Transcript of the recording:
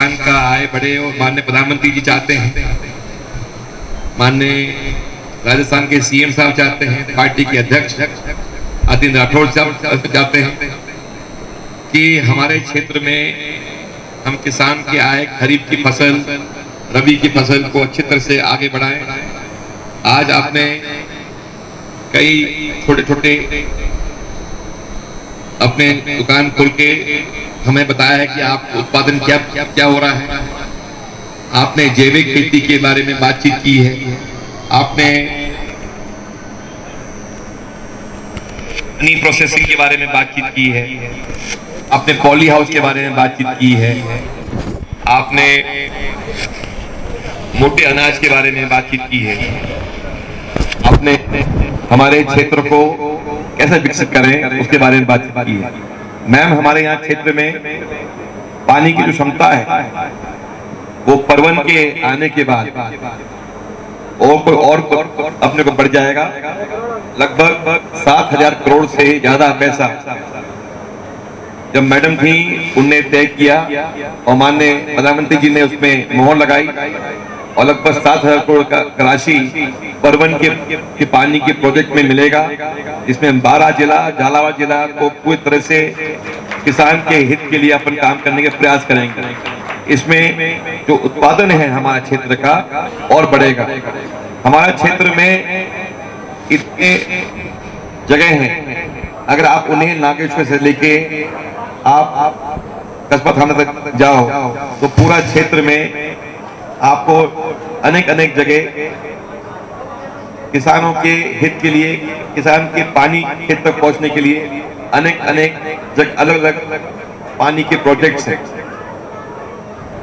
किसान का आय बढ़े और माननीय प्रधानमंत्री जी चाहते हैं, माननीय राजस्थान के सीएम साहब चाहते हैं, पार्टी के अध्यक्ष आदित्य राठौड़ साहब चाहते हैं कि हमारे क्षेत्र में हम किसान की आय, खरीफ की फसल, रबी की फसल को अच्छी तरह से आगे बढ़ाएं। आज आपने कई छोटे छोटे अपने दुकान खोल के हमें बताया है कि आप उत्पादन क्या हो रहा है। आपने जैविक खेती के बारे में बातचीत की है, आपने प्रोसेसिंग के बारे में बातचीत की है, आपने पॉली हाउस के बारे में बातचीत की है, आपने मोटे अनाज के बारे में बातचीत की है, आपने हमारे क्षेत्र को कैसे विकसित करें उसके बारे में बातचीत की है। मैम, हमारे यहाँ क्षेत्र में पानी की जो क्षमता है वो परवन के आने के बाद और अपने को बढ़ जाएगा। लगभग 7,000 करोड़ से ज्यादा पैसा जब मैडम थी उनने तय किया और माननीय प्रधानमंत्री जी ने उसमें मोहर लगाई और लगभग 7,000 करोड़ का राशि परवन के पानी के प्रोजेक्ट में मिलेगा, जिसमें 12 जिला, झालावाड़ जिला को पूरी तरह से किसान के हित के लिए अपन काम करने के प्रयास करेंगे। इसमें जो उत्पादन है हमारे क्षेत्र का और बढ़ेगा। हमारे क्षेत्र में इतने जगह हैं, अगर आप उन्हें नागेश्वर से लेके आप कस्बा थाना तक जाओ तो पूरा क्षेत्र में आपको अनेक जगह किसानों के हित के लिए, किसान के पानी खेत तक पहुंचने के लिए अनेक जगह अलग अलग पानी के प्रोजेक्ट्स हैं।